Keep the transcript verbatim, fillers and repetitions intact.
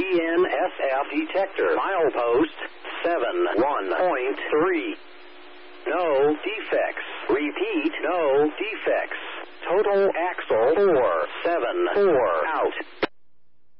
N S F detector. Milepost seven one point three. No defects. Repeat, no defects. Total axle four seven four out.